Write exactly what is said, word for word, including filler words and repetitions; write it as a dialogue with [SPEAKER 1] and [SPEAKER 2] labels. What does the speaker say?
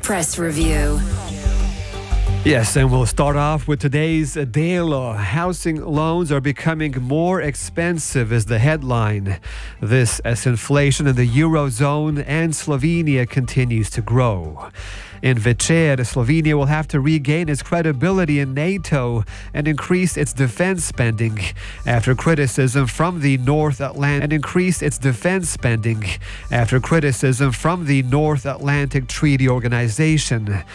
[SPEAKER 1] Press Review.
[SPEAKER 2] Yes, and we'll start off with today's Adelo. Housing loans are becoming more expensive is the headline. This as inflation in the Eurozone and Slovenia continues to grow. In Večer, Slovenia will have to regain its credibility in NATO and increase its defense spending after criticism from the North Atlantic and increase its defense spending after criticism from the North Atlantic Treaty Organization.